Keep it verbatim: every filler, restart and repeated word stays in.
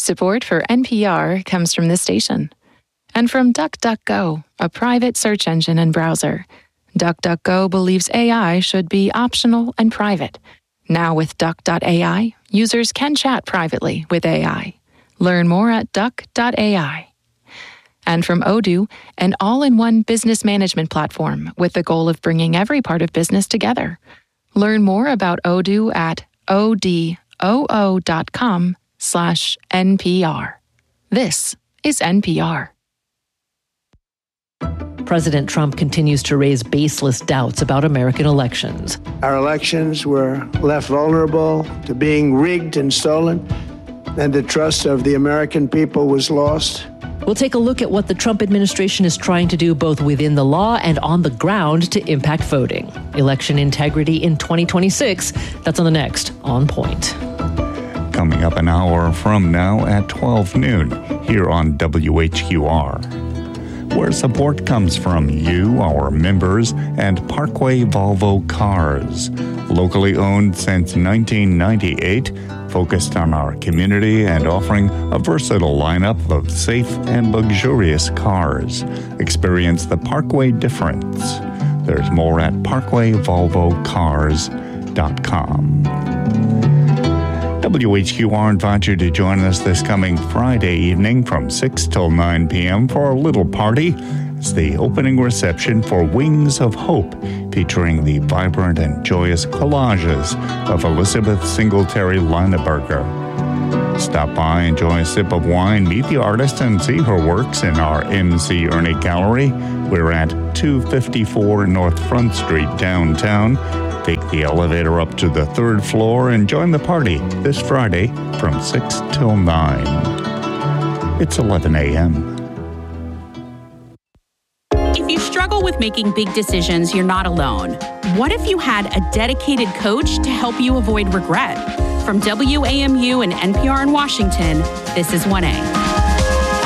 Support for N P R comes from this station. And from DuckDuckGo, a private search engine and browser. DuckDuckGo believes A I should be optional and private. Now with Duck dot A I, users can chat privately with A I. Learn more at Duck dot A I. And from Odoo, an all-in-one business management platform with the goal of bringing every part of business together. Learn more about Odoo at odoo dot com slash N P R. This is N P R. President Trump continues to raise baseless doubts about American elections. Our elections were left vulnerable to being rigged and stolen, and the trust of the American people was lost. We'll take a look at what the Trump administration is trying to do both within the law and on the ground to impact voting. Election integrity in twenty twenty-six. That's on the next On Point. Coming up an hour from now at twelve noon here on W H Q R. Where support comes from you, our members, and Parkway Volvo Cars. Locally owned since nineteen ninety-eight, focused on our community and offering a versatile lineup of safe and luxurious cars. Experience the Parkway difference. There's more at parkway volvo cars dot com. W H Q R invites you to join us this coming Friday evening from six till nine p.m. for a little party. It's the opening reception for Wings of Hope, featuring the vibrant and joyous collages of Elizabeth Singletary Lineberger. Stop by, enjoy a sip of wine, meet the artist, and see her works in our M C Ernie Gallery. We're at two fifty-four North Front Street, downtown. Take the elevator up to the third floor and join the party this Friday from six till nine. It's eleven a.m. If you struggle with making big decisions, you're not alone. What if you had a dedicated coach to help you avoid regret? From W A M U and N P R in Washington, this is one A.